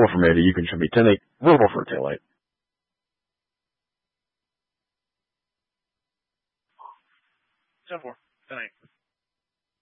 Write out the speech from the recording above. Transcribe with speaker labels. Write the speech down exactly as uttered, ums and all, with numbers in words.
Speaker 1: for Mandy. You can show me ten eight. Roll for a tail eight.
Speaker 2: ten four. ten eight.